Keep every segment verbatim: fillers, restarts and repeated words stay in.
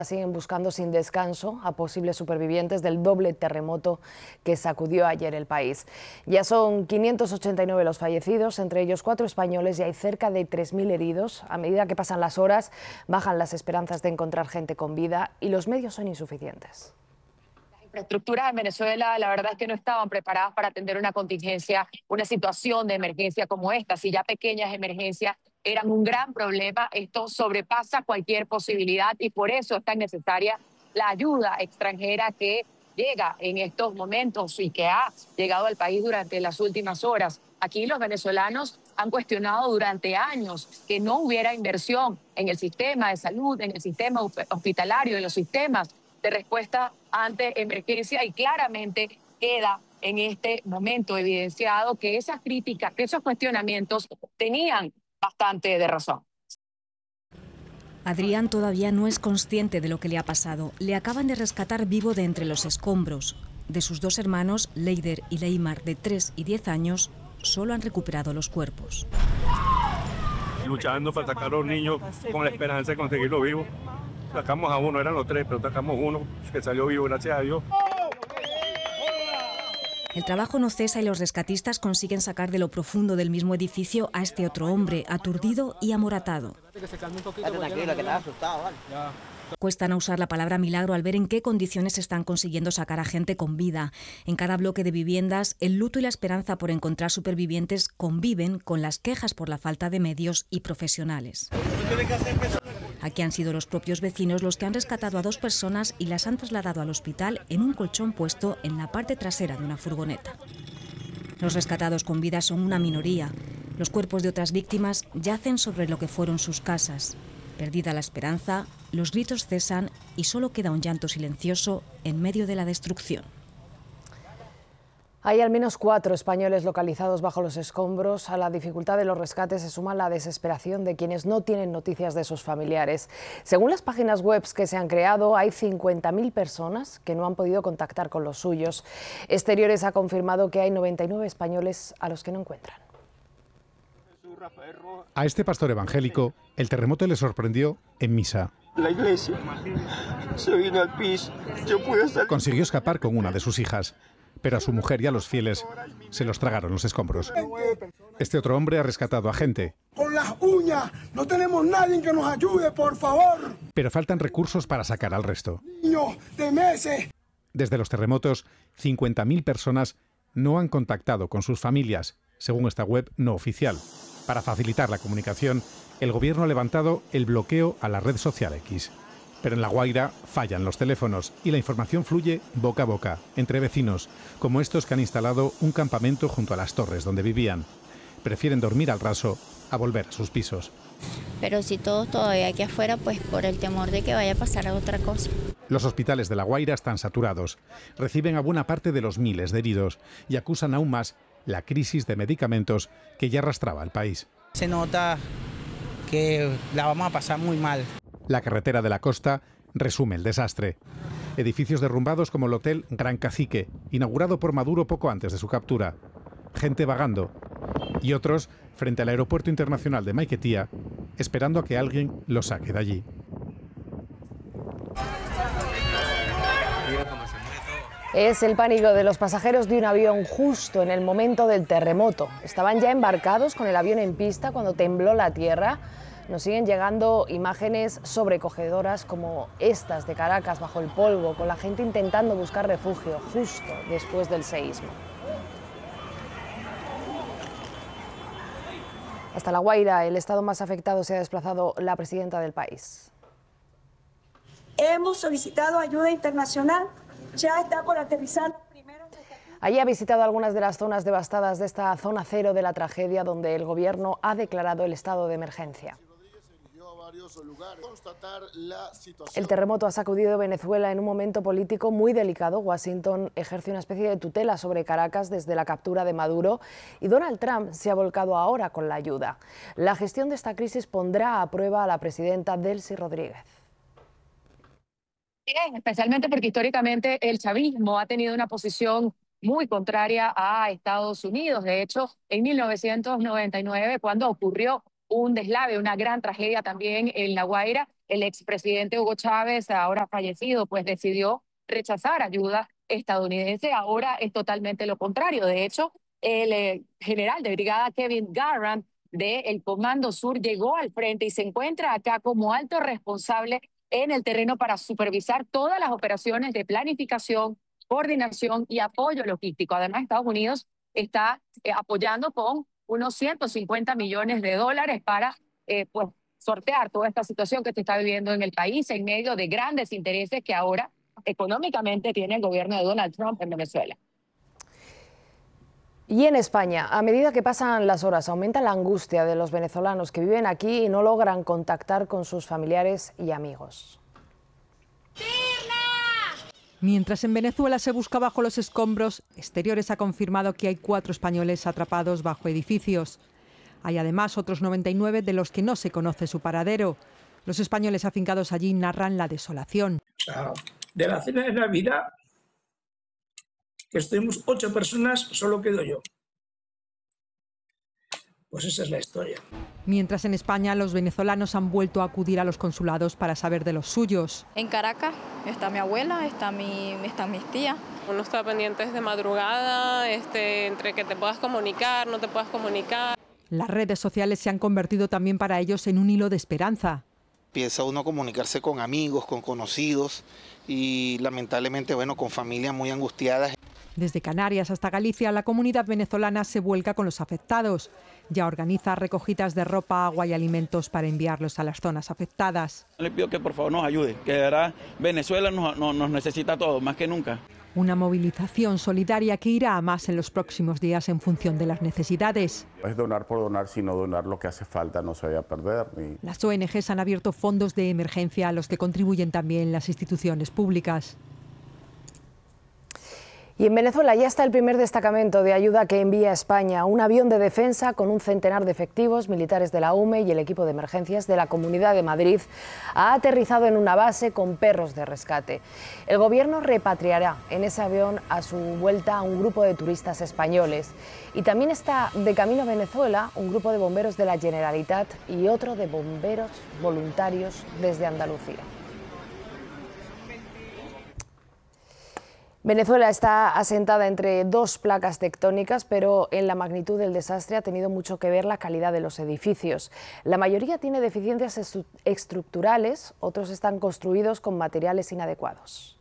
Siguen buscando sin descanso a posibles supervivientes del doble terremoto que sacudió ayer el país. Ya son quinientos ochenta y nueve los fallecidos, entre ellos cuatro españoles, y hay cerca de tres mil heridos. A medida que pasan las horas, bajan las esperanzas de encontrar gente con vida y los medios son insuficientes. Las infraestructuras en Venezuela, la verdad es que no estaban preparadas para atender una contingencia, una situación de emergencia como esta. Si ya pequeñas emergencias eran un gran problema, esto sobrepasa cualquier posibilidad y por eso es tan necesaria la ayuda extranjera que llega en estos momentos y que ha llegado al país durante las últimas horas. Aquí los venezolanos han cuestionado durante años que no hubiera inversión en el sistema de salud, en el sistema hospitalario, en los sistemas de respuesta ante emergencia, y claramente queda en este momento evidenciado que esas críticas, que esos cuestionamientos tenían bastante de razón. Adrián todavía no es consciente de lo que le ha pasado. Le acaban de rescatar vivo de entre los escombros. De sus dos hermanos, Leider y Leimar, de tres y diez años, solo han recuperado los cuerpos. Luchando para sacar a los niños con la esperanza de conseguirlo vivo. Sacamos a uno, eran los tres, pero sacamos uno que salió vivo, gracias a Dios. El trabajo no cesa y los rescatistas consiguen sacar de lo profundo del mismo edificio a este otro hombre, aturdido y amoratado. Cuesta no usar la palabra milagro al ver en qué condiciones están consiguiendo sacar a gente con vida. En cada bloque de viviendas, el luto y la esperanza por encontrar supervivientes conviven con las quejas por la falta de medios y profesionales. Aquí han sido los propios vecinos los que han rescatado a dos personas y las han trasladado al hospital en un colchón puesto en la parte trasera de una furgoneta. Los rescatados con vida son una minoría. Los cuerpos de otras víctimas yacen sobre lo que fueron sus casas. Perdida la esperanza, los gritos cesan y solo queda un llanto silencioso en medio de la destrucción. Hay al menos cuatro españoles localizados bajo los escombros. A la dificultad de los rescates se suma la desesperación de quienes no tienen noticias de sus familiares. Según las páginas web que se han creado, hay cincuenta mil personas que no han podido contactar con los suyos. Exteriores ha confirmado que hay noventa y nueve españoles a los que no encuentran. A este pastor evangélico, el terremoto le sorprendió en misa. La iglesia se vino al piso. Yo pude salir. Consiguió escapar con una de sus hijas, pero a su mujer y a los fieles se los tragaron los escombros. Este otro hombre ha rescatado a gente. Con las uñas, no tenemos nadie que nos ayude, por favor. Pero faltan recursos para sacar al resto. Niños de meses. Desde los terremotos, cincuenta mil personas no han contactado con sus familias, según esta web no oficial. Para facilitar la comunicación, el gobierno ha levantado el bloqueo a la red social X. Pero en La Guaira fallan los teléfonos y la información fluye boca a boca, entre vecinos, como estos que han instalado un campamento junto a las torres donde vivían. Prefieren dormir al raso a volver a sus pisos. Pero si todos todavía aquí afuera, pues por el temor de que vaya a pasar otra cosa. Los hospitales de La Guaira están saturados, reciben a buena parte de los miles de heridos y acusan aún más la crisis de medicamentos que ya arrastraba al país. Se nota que la vamos a pasar muy mal. La carretera de la costa resume el desastre. Edificios derrumbados como el Hotel Gran Cacique, inaugurado por Maduro poco antes de su captura. Gente vagando. Y otros frente al aeropuerto internacional de Maiquetía, esperando a que alguien los saque de allí. Es el pánico de los pasajeros de un avión justo en el momento del terremoto. Estaban ya embarcados con el avión en pista cuando tembló la tierra. Nos siguen llegando imágenes sobrecogedoras como estas de Caracas bajo el polvo, con la gente intentando buscar refugio justo después del seísmo. Hasta La Guaira, el estado más afectado, se ha desplazado la presidenta del país. Hemos solicitado ayuda internacional. Ya está por aterrizar. Allí ha visitado algunas de las zonas devastadas de esta zona cero de la tragedia, donde el gobierno ha declarado el estado de emergencia. El terremoto ha sacudido Venezuela en un momento político muy delicado. Washington ejerce una especie de tutela sobre Caracas desde la captura de Maduro y Donald Trump se ha volcado ahora con la ayuda. La gestión de esta crisis pondrá a prueba a la presidenta Delcy Rodríguez. Bien, especialmente porque históricamente el chavismo ha tenido una posición muy contraria a Estados Unidos. De hecho, en mil novecientos noventa y nueve, cuando ocurrió un deslave, una gran tragedia también en La Guaira. El expresidente Hugo Chávez, ahora fallecido, pues decidió rechazar ayuda estadounidense. Ahora es totalmente lo contrario. De hecho, el eh, general de brigada Kevin Garland del Comando Sur llegó al frente y se encuentra acá como alto responsable en el terreno para supervisar todas las operaciones de planificación, coordinación y apoyo logístico. Además, Estados Unidos está eh, apoyando con unos ciento cincuenta millones de dólares para eh, pues, sortear toda esta situación que se está viviendo en el país en medio de grandes intereses que ahora económicamente tiene el gobierno de Donald Trump en Venezuela. Y en España, a medida que pasan las horas, aumenta la angustia de los venezolanos que viven aquí y no logran contactar con sus familiares y amigos. Mientras en Venezuela se busca bajo los escombros, Exteriores ha confirmado que hay cuatro españoles atrapados bajo edificios. Hay además otros noventa y nueve de los que no se conoce su paradero. Los españoles afincados allí narran la desolación. De la cena de Navidad, que estuvimos ocho personas, solo quedo yo. Pues esa es la historia. Mientras en España los venezolanos han vuelto a acudir a los consulados para saber de los suyos. En Caracas está mi abuela, está mi, están mis tías. Uno está pendiente desde madrugada, este, entre que te puedas comunicar, no te puedas comunicar. Las redes sociales se han convertido también para ellos en un hilo de esperanza. Empieza uno a comunicarse con amigos, con conocidos y lamentablemente, bueno, con familias muy angustiadas. Desde Canarias hasta Galicia, la comunidad venezolana se vuelca con los afectados. Ya organiza recogidas de ropa, agua y alimentos para enviarlos a las zonas afectadas. Le pido que por favor nos ayude, que de verdad Venezuela nos, nos, nos necesita a todos, más que nunca. Una movilización solidaria que irá a más en los próximos días en función de las necesidades. No es donar por donar, sino donar lo que hace falta, no se vaya a perder. Ni... Las O N Ges han abierto fondos de emergencia a los que contribuyen también las instituciones públicas. Y en Venezuela ya está el primer destacamento de ayuda que envía a España, un avión de defensa con un centenar de efectivos, militares de la U M E y el equipo de emergencias de la Comunidad de Madrid, ha aterrizado en una base con perros de rescate. El gobierno repatriará en ese avión a su vuelta a un grupo de turistas españoles. Y también está de camino a Venezuela un grupo de bomberos de la Generalitat y otro de bomberos voluntarios desde Andalucía. Venezuela está asentada entre dos placas tectónicas, pero en la magnitud del desastre ha tenido mucho que ver la calidad de los edificios. La mayoría tiene deficiencias estructurales, otros están construidos con materiales inadecuados.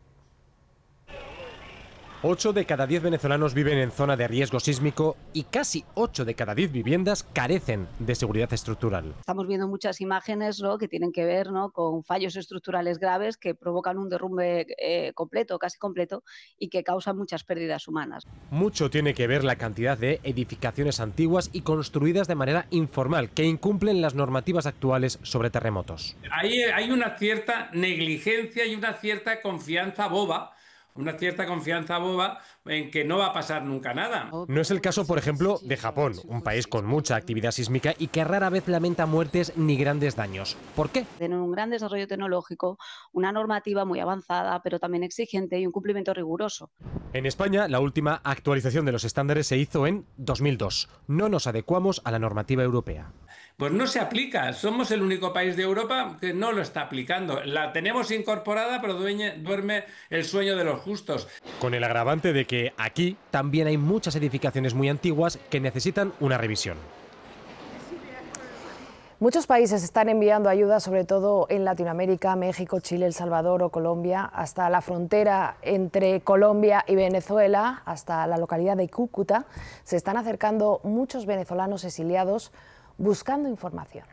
ocho de cada diez venezolanos viven en zona de riesgo sísmico y casi ocho de cada diez viviendas carecen de seguridad estructural. Estamos viendo muchas imágenes, ¿no?, que tienen que ver, ¿no?, con fallos estructurales graves que provocan un derrumbe eh, completo, casi completo, y que causan muchas pérdidas humanas. Mucho tiene que ver la cantidad de edificaciones antiguas y construidas de manera informal que incumplen las normativas actuales sobre terremotos. Ahí hay una cierta negligencia y una cierta confianza boba. Una cierta confianza boba en que no va a pasar nunca nada. No es el caso, por ejemplo, de Japón, un país con mucha actividad sísmica y que rara vez lamenta muertes ni grandes daños. ¿Por qué? Tienen un gran desarrollo tecnológico, una normativa muy avanzada, pero también exigente y un cumplimiento riguroso. En España, la última actualización de los estándares se hizo en dos mil dos. No nos adecuamos a la normativa europea. Pues no se aplica. Somos el único país de Europa que no lo está aplicando. La tenemos incorporada, pero dueñe, duerme el sueño de los justos. Con el agravante de que aquí también hay muchas edificaciones muy antiguas que necesitan una revisión. Muchos países están enviando ayuda, sobre todo en Latinoamérica, México, Chile, El Salvador o Colombia, hasta la frontera entre Colombia y Venezuela, hasta la localidad de Cúcuta. Se están acercando muchos venezolanos exiliados buscando información.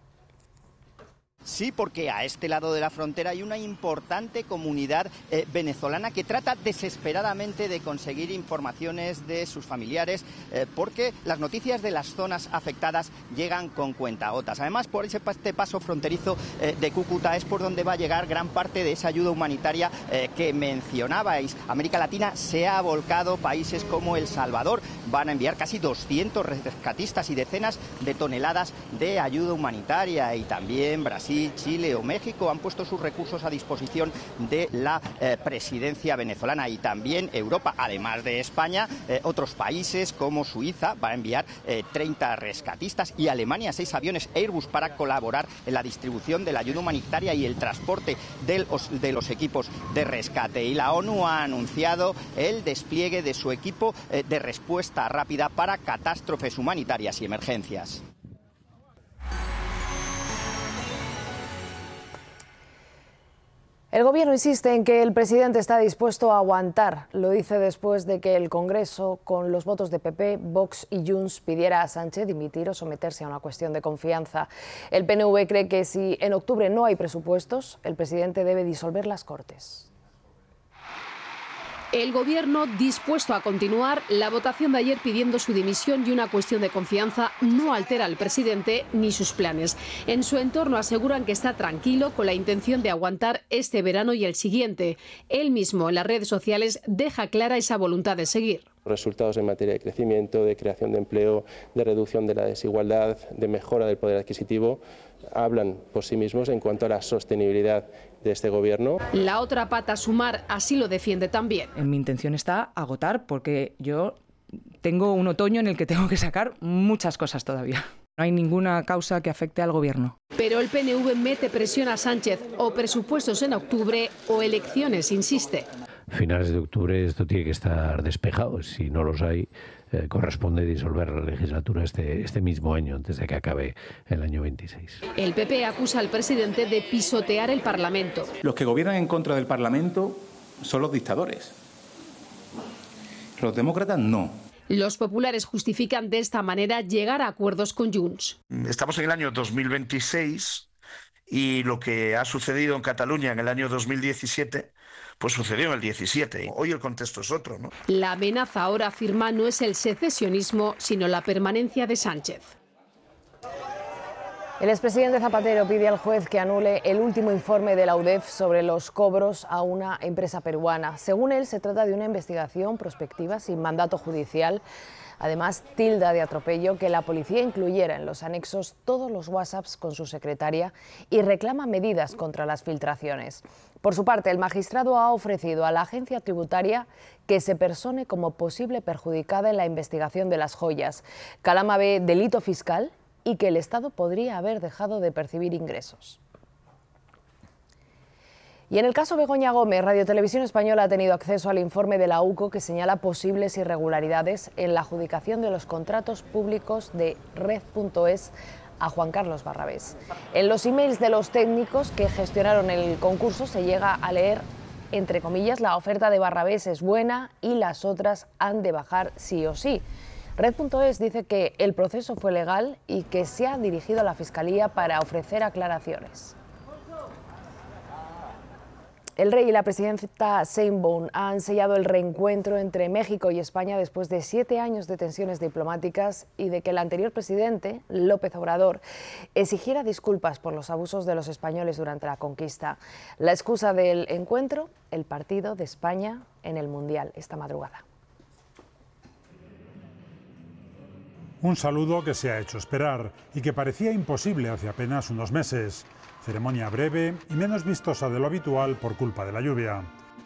Sí, porque a este lado de la frontera hay una importante comunidad eh, venezolana que trata desesperadamente de conseguir informaciones de sus familiares, eh, porque las noticias de las zonas afectadas llegan con cuentagotas. Además, por ese este paso fronterizo eh, de Cúcuta es por donde va a llegar gran parte de esa ayuda humanitaria eh, que mencionabais. América Latina se ha volcado, países como El Salvador van a enviar casi doscientos rescatistas y decenas de toneladas de ayuda humanitaria, y también Brasil, Haití, Chile o México han puesto sus recursos a disposición de la eh, presidencia venezolana, y también Europa, además de España, eh, otros países como Suiza va a enviar eh, treinta rescatistas, y Alemania seis aviones Airbus para colaborar en la distribución de la ayuda humanitaria y el transporte del, de los equipos de rescate. Y la ONU ha anunciado el despliegue de su equipo eh, de respuesta rápida para catástrofes humanitarias y emergencias. El Gobierno insiste en que el presidente está dispuesto a aguantar. Lo dice después de que el Congreso, con los votos de P P, Vox y Junts, pidiera a Sánchez dimitir o someterse a una cuestión de confianza. El P N V cree que si en octubre no hay presupuestos, el presidente debe disolver las Cortes. El Gobierno dispuesto a continuar. La votación de ayer pidiendo su dimisión y una cuestión de confianza no altera al presidente ni sus planes. En su entorno aseguran que está tranquilo con la intención de aguantar este verano y el siguiente. Él mismo en las redes sociales deja clara esa voluntad de seguir. Resultados en materia de crecimiento, de creación de empleo, de reducción de la desigualdad, de mejora del poder adquisitivo, hablan por sí mismos en cuanto a la sostenibilidad de este Gobierno. La otra pata, Sumar, así lo defiende también. En mi intención está agotar, porque yo tengo un otoño en el que tengo que sacar muchas cosas todavía. No hay ninguna causa que afecte al Gobierno. Pero el P N V mete presión a Sánchez, o presupuestos en octubre o elecciones, insiste. Finales de octubre esto tiene que estar despejado. Si no los hay, eh, corresponde disolver la legislatura este, este mismo año, antes de que acabe el año veintiséis. El P P acusa al presidente de pisotear el Parlamento. Los que gobiernan en contra del Parlamento son los dictadores. Los demócratas no. Los populares justifican de esta manera llegar a acuerdos con Junts. Estamos en el año dos mil veintiséis y lo que ha sucedido en Cataluña en el año dos mil diecisiete, pues sucedió en el diecisiete. Hoy el contexto es otro, ¿no? La amenaza, ahora afirma, no es el secesionismo, sino la permanencia de Sánchez. El expresidente Zapatero pide al juez que anule el último informe de la U D E F sobre los cobros a una empresa peruana. Según él, se trata de una investigación prospectiva sin mandato judicial. Además, tilda de atropello que la policía incluyera en los anexos todos los WhatsApps con su secretaria y reclama medidas contra las filtraciones. Por su parte, el magistrado ha ofrecido a la agencia tributaria que se persone como posible perjudicada en la investigación de las joyas. Calama ve delito fiscal y que el Estado podría haber dejado de percibir ingresos. Y en el caso Begoña Gómez, Radio Televisión Española ha tenido acceso al informe de la U C O que señala posibles irregularidades en la adjudicación de los contratos públicos de Red punto es a Juan Carlos Barrabés. En los emails de los técnicos que gestionaron el concurso se llega a leer, entre comillas, la oferta de Barrabés es buena y las otras han de bajar sí o sí. Red punto es dice que el proceso fue legal y que se ha dirigido a la Fiscalía para ofrecer aclaraciones. El rey y la presidenta Sheinbaum han sellado el reencuentro entre México y España después de siete años de tensiones diplomáticas y de que el anterior presidente, López Obrador, exigiera disculpas por los abusos de los españoles durante la conquista. La excusa del encuentro, el partido de España en el Mundial esta madrugada. Un saludo que se ha hecho esperar y que parecía imposible hace apenas unos meses. Ceremonia breve y menos vistosa de lo habitual por culpa de la lluvia.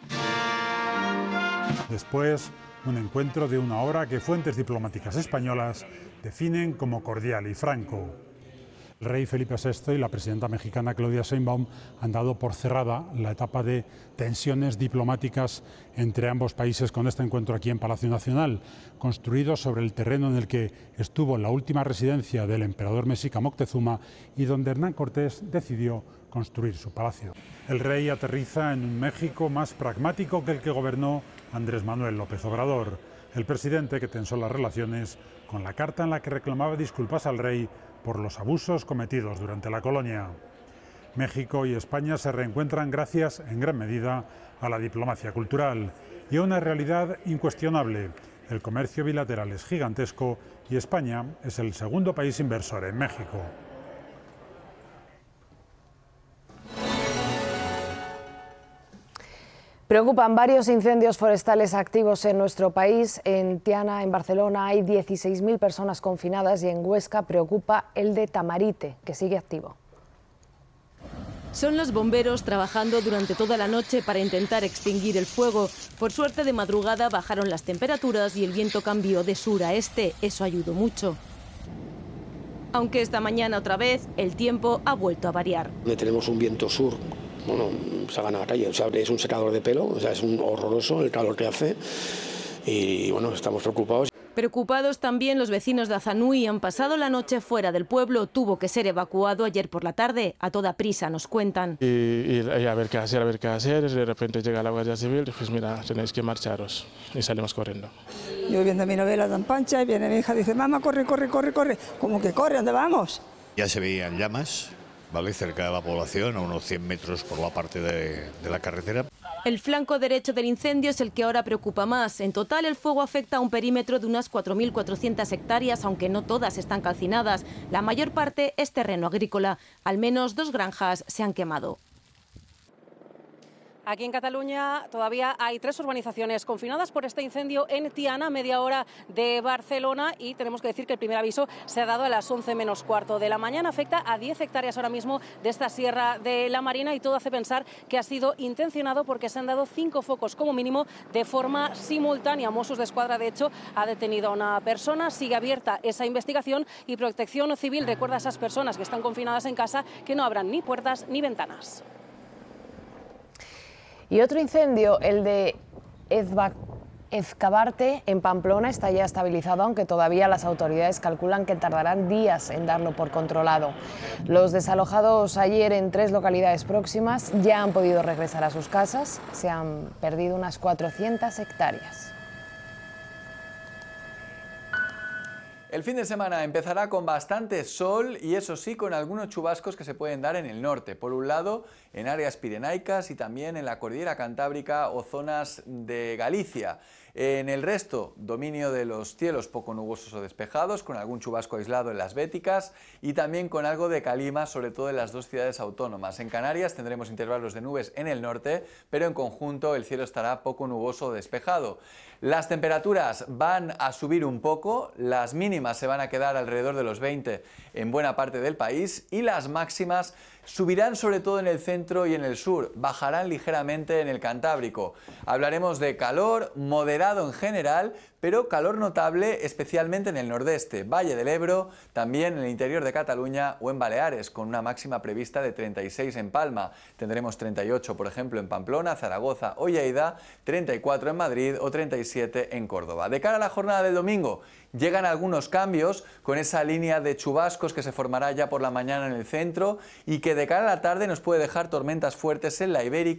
Después, un encuentro de una hora que fuentes diplomáticas españolas definen como cordial y franco. El rey Felipe sexto y la presidenta mexicana Claudia Sheinbaum han dado por cerrada la etapa de tensiones diplomáticas entre ambos países con este encuentro aquí en Palacio Nacional, construido sobre el terreno en el que estuvo la última residencia del emperador mexica Moctezuma y donde Hernán Cortés decidió construir su palacio. El rey aterriza en un México más pragmático que el que gobernó Andrés Manuel López Obrador, el presidente que tensó las relaciones con la carta en la que reclamaba disculpas al rey por los abusos cometidos durante la colonia. México y España se reencuentran gracias, en gran medida, a la diplomacia cultural y a una realidad incuestionable. El comercio bilateral es gigantesco y España es el segundo país inversor en México. Preocupan varios incendios forestales activos en nuestro país. En Tiana, en Barcelona, hay dieciséis mil personas confinadas y en Huesca preocupa el de Tamarite, que sigue activo. Son los bomberos trabajando durante toda la noche para intentar extinguir el fuego. Por suerte, de madrugada bajaron las temperaturas y el viento cambió de sur a este. Eso ayudó mucho. Aunque esta mañana otra vez el tiempo ha vuelto a variar. Tenemos un viento sur, bueno, se gana la calle, o sea, es un secador de pelo, o sea, es un horroroso el calor que hace y bueno, estamos preocupados. Preocupados también los vecinos de Azanui. Han pasado la noche fuera del pueblo. Tuvo que ser evacuado ayer por la tarde. A toda prisa, nos cuentan. Y, y, y a ver qué hacer, a ver qué hacer. De repente llega la Guardia Civil y pues mira, tenéis que marcharos. Y salimos corriendo. Yo viendo mi novela tan pancha y viene mi hija y dice, mamá, corre, corre, corre, corre. ¿Cómo que corre? ¿Dónde vamos? Ya se veían llamas, ¿vale? Cerca de la población, a unos cien metros por la parte de, de la carretera. El flanco derecho del incendio es el que ahora preocupa más. En total, el fuego afecta a un perímetro de unas cuatro mil cuatrocientas hectáreas, aunque no todas están calcinadas. La mayor parte es terreno agrícola. Al menos dos granjas se han quemado. Aquí en Cataluña todavía hay tres urbanizaciones confinadas por este incendio en Tiana, media hora de Barcelona, y tenemos que decir que el primer aviso se ha dado a las once menos cuarto de la mañana. Afecta a diez hectáreas ahora mismo de esta Sierra de la Marina y todo hace pensar que ha sido intencionado porque se han dado cinco focos como mínimo de forma simultánea. Mossos de Escuadra, de hecho, ha detenido a una persona. Sigue abierta esa investigación y Protección Civil recuerda a esas personas que están confinadas en casa que no abran ni puertas ni ventanas. Y otro incendio, el de Ezcabarte, en Pamplona, está ya estabilizado, aunque todavía las autoridades calculan que tardarán días en darlo por controlado. Los desalojados ayer en tres localidades próximas ya han podido regresar a sus casas. Se han perdido unas cuatrocientas hectáreas. El fin de semana empezará con bastante sol y eso sí, con algunos chubascos que se pueden dar en el norte. Por un lado, en áreas pirenaicas y también en la cordillera cantábrica o zonas de Galicia. En el resto, dominio de los cielos poco nubosos o despejados, con algún chubasco aislado en las Béticas y también con algo de calima, sobre todo en las dos ciudades autónomas. En Canarias tendremos intervalos de nubes en el norte, pero en conjunto el cielo estará poco nuboso o despejado. Las temperaturas van a subir un poco, las mínimas se van a quedar alrededor de los veinte en buena parte del país y las máximas subirán sobre todo en el centro y en el sur, bajarán ligeramente en el Cantábrico. Hablaremos de calor moderado en general, pero calor notable especialmente en el nordeste, Valle del Ebro, también en el interior de Cataluña o en Baleares, con una máxima prevista de treinta y seis en Palma. Tendremos treinta y ocho, por ejemplo, en Pamplona, Zaragoza o Lleida, treinta y cuatro en Madrid o treinta y siete en Córdoba. De cara a la jornada del domingo, llegan algunos cambios con esa línea de chubascos que se formará ya por la mañana en el centro y que de cara a la tarde nos puede dejar tormentas fuertes en la Ibérica